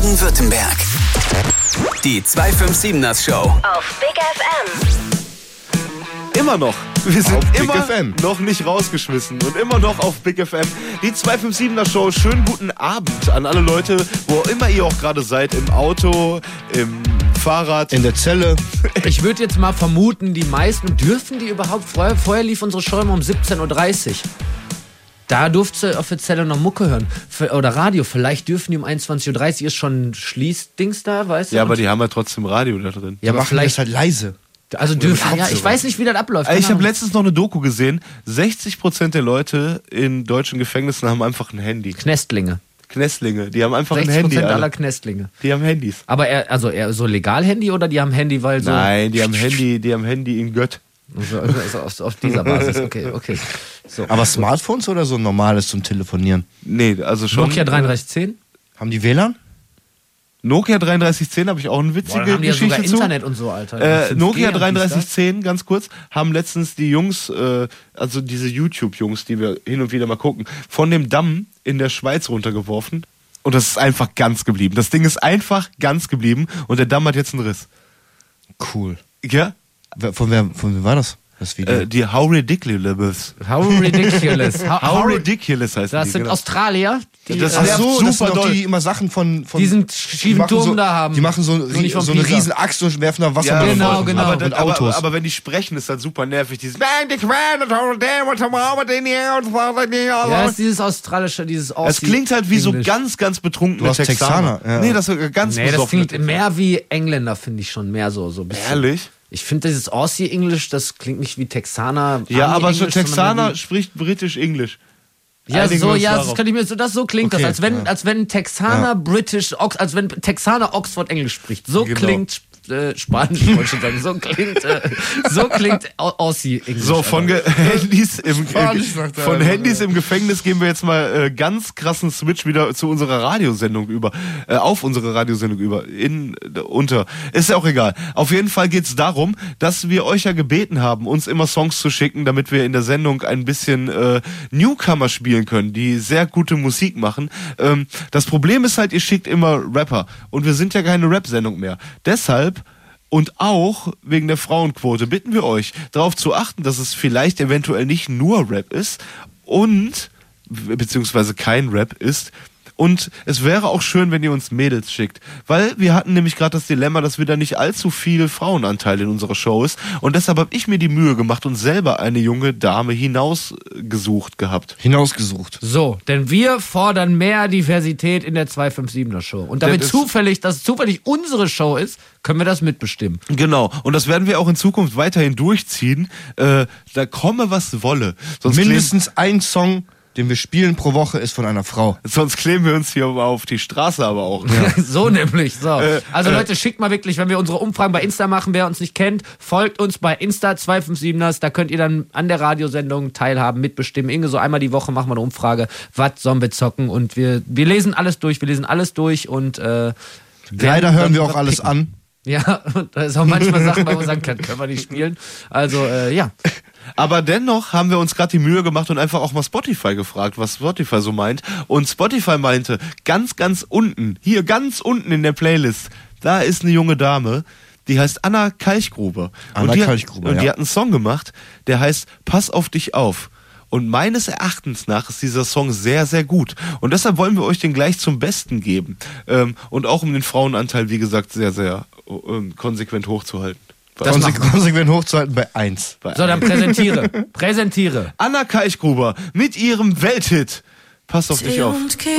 Baden-Württemberg. Die 257ers Show. Auf Big FM. Immer noch. Wir sind Auf Big immer FM. noch nicht rausgeschmissen und immer noch auf Big FM. Die 257er Show. Schönen guten Abend an alle Leute, wo immer ihr auch gerade seid. Im Auto, im Fahrrad. In der Zelle. Ich würde jetzt mal vermuten, die meisten, dürfen die überhaupt, vorher lief unsere Show immer um 17.30 Uhr. Da durfte du offiziell noch Mucke hören. Oder Radio, vielleicht dürfen die um 21.30 Uhr, ist schon Schließdings da, weißt du? Ja, aber die haben ja trotzdem Radio da drin. Ja, aber machen vielleicht das halt leise. Also dürfen, ja, ich weiß nicht, wie das abläuft. Ich habe letztens noch eine Doku gesehen. 60% der Leute in deutschen Gefängnissen haben einfach ein Handy. Knestlinge. Knestlinge, die haben einfach ein 60% Handy. aller Alle. Knestlinge. Die haben Handys. Aber eher so Legal-Handy oder die haben Handy, weil so... Nein, die haben Handy in Gött. Also auf dieser Basis, okay. So. Aber Smartphones oder so ein normales zum Telefonieren? Nee, also schon. Nokia 3310? Haben die WLAN? Nokia 3310 habe ich auch eine witzige Boah, dann haben die ja Geschichte sogar zu. Internet und so, Alter. Nokia 5G und 3310, ganz kurz, haben letztens die Jungs, also diese YouTube-Jungs, die wir hin und wieder mal gucken, von dem Damm in der Schweiz runtergeworfen. Und das ist einfach ganz geblieben. Das Ding ist einfach ganz geblieben und der Damm hat jetzt einen Riss. Cool. Ja? Von wem war das? Das Video? Die How Ridiculous. How ridiculous. How Ridiculous heißt Das die. sind genau. Australier, die, Das Ach nervt so, das super sind doch doll. die immer Sachen von diesen schiefen Turm da haben. Die machen so, Nur nicht von so eine Pisa. riesen Axt und werfen da Wasser Ja, mit genau, und genau. Aber, mit Autos. aber wenn die sprechen, ist das super nervig. Dieses Ja, das ist dieses australische, dieses es klingt halt wie so Englisch. ganz betrunkene Du hast Texaner. Texaner, ja. Nee, das ist ganz Nee, das besoffene klingt mehr wie Engländer, finde ich schon. Mehr so ein bisschen. Ehrlich? Ich finde dieses Aussie-Englisch, das klingt nicht wie Texaner. Ja, aber so Ami-Englisch, sondern Texaner wie- spricht britisch-Englisch. Ja, Einigen wir so, uns ja, darauf. das könnte ich mir so, so klingt Okay, das, als wenn ein Texaner als wenn Texaner Oxford Englisch spricht. So Genau. klingt Spanisch, wollte ich schon sagen. So klingt Aussie-Englisch. So, von Handys Spanisch, sagt er. von Handys im Gefängnis gehen wir jetzt mal ganz krassen Switch wieder zu unserer Radiosendung über. Auf unsere Radiosendung über. Ist ja auch egal. Auf jeden Fall geht's darum, dass wir euch ja gebeten haben, uns immer Songs zu schicken, damit wir in der Sendung ein bisschen Newcomer spielen können, die sehr gute Musik machen. Das Problem ist halt, ihr schickt immer Rapper. Und wir sind ja keine Rap-Sendung mehr. Deshalb und auch wegen der Frauenquote bitten wir euch, darauf zu achten, dass es vielleicht eventuell nicht nur Rap ist und beziehungsweise kein Rap ist. Und es wäre auch schön, wenn ihr uns Mädels schickt. Weil wir hatten nämlich gerade das Dilemma, dass wir da nicht allzu viel Frauenanteil in unserer Show ist. Und deshalb habe ich mir die Mühe gemacht und selber eine junge Dame hinausgesucht gehabt. Hinausgesucht. So, denn wir fordern mehr Diversität in der 257er Show. Und damit Das ist- zufällig unsere Show ist, können wir das mitbestimmen. Genau. Und das werden wir auch in Zukunft weiterhin durchziehen. Da komme, was wolle. Mindestens ein Song, den wir spielen pro Woche, ist von einer Frau. Sonst kleben wir uns hier auf die Straße aber auch. So nämlich, so. Also Leute, schickt mal wirklich, wenn wir unsere Umfragen bei Insta machen, wer uns nicht kennt, folgt uns bei Insta 257ers, da könnt ihr dann an der Radiosendung teilhaben, mitbestimmen. Irgendwie so einmal die Woche machen wir eine Umfrage, was sollen wir zocken und wir lesen alles durch und Leider hören wir auch alles an. Ja, und da ist auch manchmal Sachen, wo man sagen kann, können wir nicht spielen. Also, ja. Aber dennoch haben wir uns gerade die Mühe gemacht und einfach auch mal Spotify gefragt, was Spotify so meint. Und Spotify meinte, ganz unten, hier ganz unten in der Playlist, da ist eine junge Dame, die heißt Anna Kalchgruber. Anna und Kalchgruber, die ja. hat einen Song gemacht, der heißt Pass auf dich auf. Und meines Erachtens nach ist dieser Song sehr, sehr gut. Und deshalb wollen wir euch den gleich zum Besten geben. Und auch um den Frauenanteil, wie gesagt, sehr, sehr konsequent hochzuhalten. Konsequent hochzuhalten bei 1. So, dann präsentiere. Anna Kalchgruber mit ihrem Welthit. Pass auf dich auf.